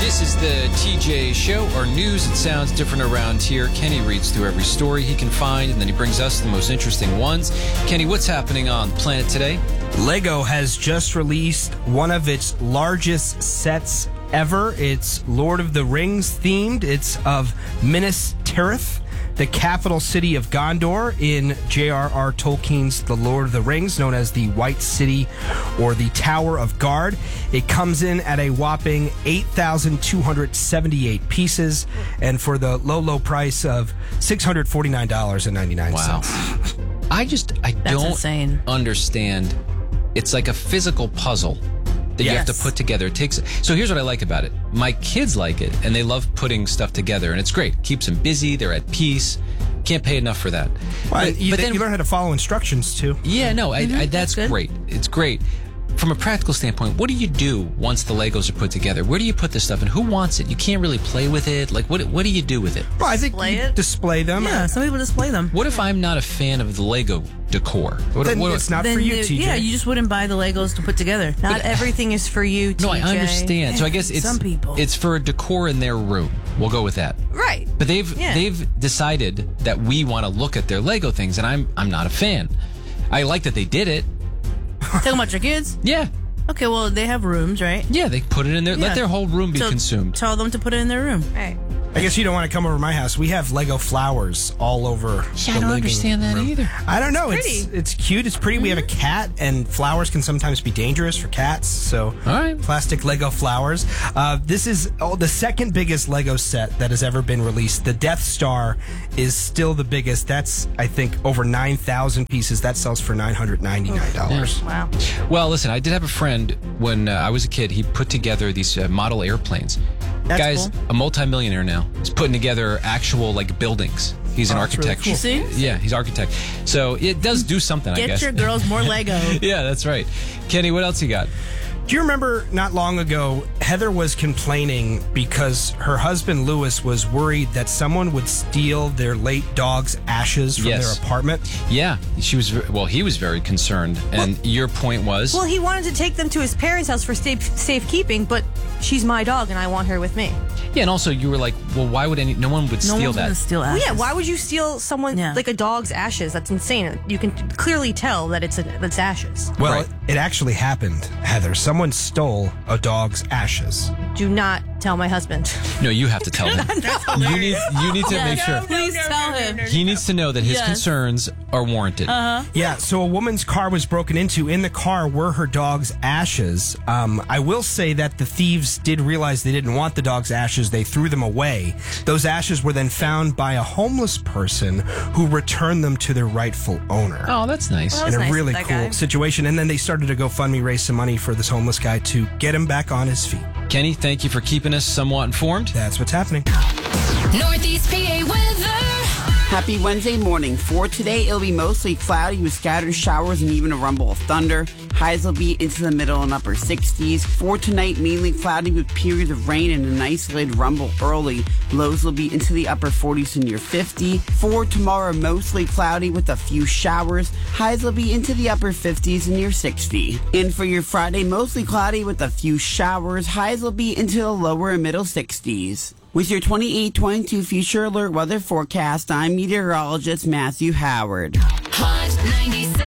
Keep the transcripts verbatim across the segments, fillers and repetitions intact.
This is the T J Show, our news. It sounds different around here. Kenny reads through every story he can find, and then he brings us the most interesting ones. Kenny, what's happening on the planet today? Lego has just released one of its largest sets ever. It's Lord of the Rings themed. It's of Minas Tirith, the capital city of Gondor in J R R Tolkien's The Lord of the Rings, known as the White City or the Tower of Guard. It comes in at a whopping eight thousand two hundred seventy-eight pieces, and for the low, low price of six hundred forty-nine dollars and ninety-nine cents. Wow. I just, I That's don't insane. understand. It's like a physical puzzle that you Yes. have to put together. It takes. So here's what I like about it. My kids like it, and they love putting stuff together, and it's great. Keeps them busy. They're at peace. Can't pay enough for that. Well, But- you, but then, then- you learn how to follow instructions, too. Yeah, no, I, I, that's that's good. great. It's great. From a practical standpoint, what do you do once the Legos are put together? Where do you put this stuff, and who wants it? You can't really play with it. Like, what What do you do with it? Well, I think Display you it? display them. Yeah, some people display them. What if I'm not a fan of the Lego decor? What, Then what- it's not Then for you, the- T J. Yeah, you just wouldn't buy the Legos to put together. Not everything is for you, T J. no, I understand. So I guess it's Some people. it's for a decor in their room. We'll go with that. Right. But they've Yeah. they've decided that we want to look at their Lego things, and I'm I'm not a fan. I like that they did it. Talking about your kids? Yeah, Okay, well, they have rooms, right? yeah. They put it in their Yeah. let their whole room be So consumed. Tell them to put it in their room. Right. I guess you don't want to come over to my house. We have Lego flowers all over. Yeah, I the don't living understand that room. either. I don't know. Pretty. It's it's cute. It's pretty. We have a cat, and flowers can sometimes be dangerous for cats. So, All right. plastic Lego flowers. Uh, this is oh, the second biggest Lego set that has ever been released. The Death Star is still the biggest. That's I think over nine thousand pieces. That sells for nine hundred ninety nine dollars. Wow. Well, listen, I did have a friend when uh, I was a kid. He put together these uh, model airplanes. That's Guy's cool. a multimillionaire now. He's putting together actual like buildings. He's an Oh, that's really architect. cool. See? Yeah, he's architect. So it does do something, I Get guess. your girls more Lego. Yeah, that's right. Kenny, what else you got? Do you remember not long ago, Heather was complaining because her husband Lewis was worried that someone would steal their late dog's ashes from Yes. their apartment? Yeah, she was. ve- Well, he was very concerned, and your point was. Well, he wanted to take them to his parents' house for safe safekeeping, but she's my dog and I want her with me. yeah, and also you were like, well, why would any? No one would No steal one's that. gonna steal Well, ashes. yeah, why would you steal someone Yeah. like a dog's ashes? That's insane. You can clearly tell that it's a, that's ashes. Well, Right. it actually happened, Heather. Someone stole a dog's ashes. Do not tell my husband. No, you have to tell him. you need. You need to Yeah, make sure. Please tell him. He needs to know that his Yes. concerns are warranted. Yeah, so a woman's car was broken into. In the car were her dog's ashes. Um, I will say that the thieves did realize they didn't want the dog's ashes. They threw them away. Those ashes were then found by a homeless person who returned them to their rightful owner. Oh, that's nice. Well, in a nice of really that cool guy. situation. And then they started a GoFundMe, raise some money for this homeless guy to get him back on his feet. Kenny, thank you for keeping us somewhat informed. That's what's happening. Northeast P A weather. Happy Wednesday morning. For today, it'll be mostly cloudy with scattered showers and even a rumble of thunder. Highs will be into the middle and upper sixties. For tonight, mainly cloudy with periods of rain and an isolated rumble early. Lows will be into the upper forties to near fifty. For tomorrow, mostly cloudy with a few showers. Highs will be into the upper fifties and near sixty. And for your Friday, mostly cloudy with a few showers. Highs will be into the lower and middle sixties. With your twenty-eight twenty-two Future Alert weather forecast, I'm meteorologist Matthew Howard. Hot ninety-seven.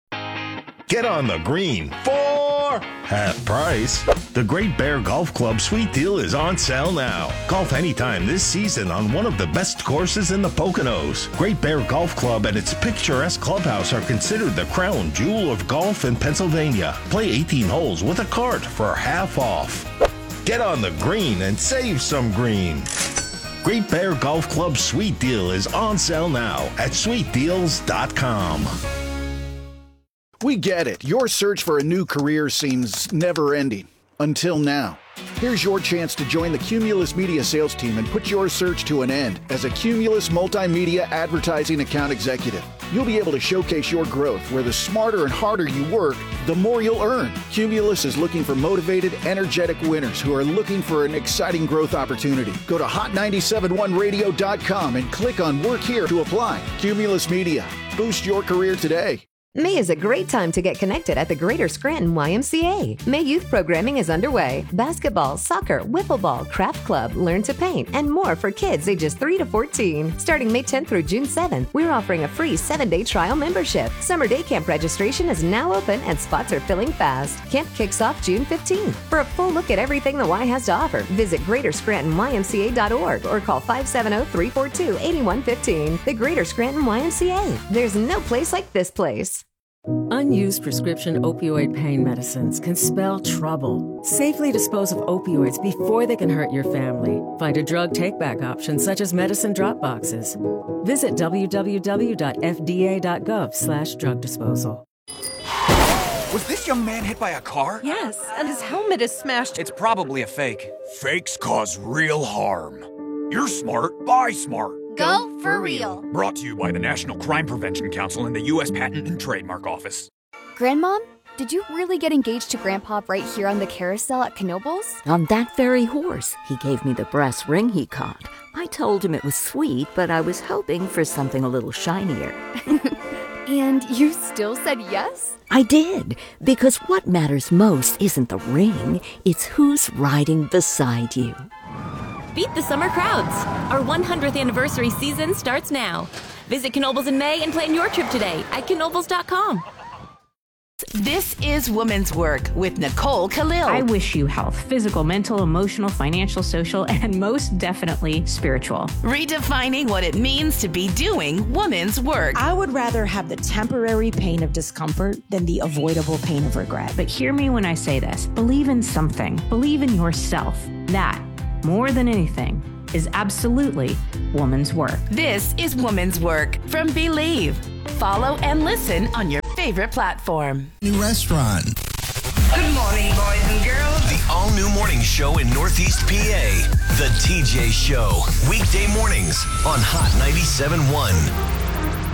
Get on the green for half price. The Great Bear Golf Club Sweet Deal is on sale now. Golf anytime this season on one of the best courses in the Poconos. Great Bear Golf Club and its picturesque clubhouse are considered the crown jewel of golf in Pennsylvania. Play eighteen holes with a cart for half off. Get on the green and save some green. Great Bear Golf Club Sweet Deal is on sale now at sweet deals dot com. We get it. Your search for a new career seems never-ending. Until now. Here's your chance to join the Cumulus Media sales team and put your search to an end as a Cumulus Multimedia Advertising Account Executive. You'll be able to showcase your growth where the smarter and harder you work, the more you'll earn. Cumulus is looking for motivated, energetic winners who are looking for an exciting growth opportunity. Go to hot nine seven one radio dot com and click on Work Here to apply. Cumulus Media. Boost your career today. May is a great time to get connected at the Greater Scranton Y M C A. May youth programming is underway. Basketball, soccer, wiffle ball, craft club, learn to paint, and more for kids ages three to fourteen. Starting May tenth through June seventh, we're offering a free seven-day trial membership. Summer day camp registration is now open and spots are filling fast. Camp kicks off June fifteenth. For a full look at everything the Y has to offer, visit greater scranton y m c a dot org or call five seven zero, three four two, eight one one five. The Greater Scranton Y M C A. There's no place like this place. Unused prescription opioid pain medicines can spell trouble. Safely dispose of opioids before they can hurt your family. Find a drug take-back option such as medicine drop boxes. Visit w w w dot f d a dot gov slash drug disposal. Was this young man hit by a car? Yes, and his helmet is smashed. It's probably a fake. Fakes cause real harm. You're smart. Buy smart. Go for real. Brought to you by the National Crime Prevention Council and the U S Patent and Trademark Office. Grandmom, did you really get engaged to Grandpa right here on the carousel at Knoebels? On that very horse. He gave me the brass ring he caught. I told him it was sweet, but I was hoping for something a little shinier. And you still said yes? I did, because what matters most isn't the ring, it's who's riding beside you. Beat the summer crowds. Our one hundredth anniversary season starts now. Visit Knoebels in May and plan your trip today at knoebels dot com. This is Women's Work with Nicole Khalil. I wish you health, physical, mental, emotional, financial, social, and most definitely spiritual. Redefining what it means to be doing women's work. I would rather have the temporary pain of discomfort than the avoidable pain of regret. But hear me when I say this. Believe in something. Believe in yourself. That, more than anything, is absolutely woman's work. This is Woman's Work from Believe. Follow and listen on your favorite platform. New restaurant. Good morning, boys and girls. The all-new morning show in Northeast P A. The T J Show. Weekday mornings on Hot ninety-seven point one.